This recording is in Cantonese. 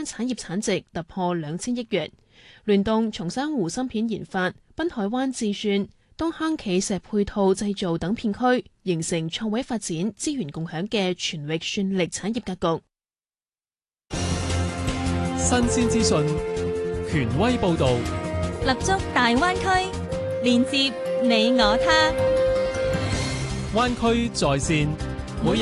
灣產業產值突破2000億元。聯動松山湖芯片研發、濱海灣智算、東坑企石配套製造等片區，形成創位發展、資源共享嘅全域算力產業格局。 新鮮資訊，權威報導， 立足大灣區，連接你我他。 灣區在線。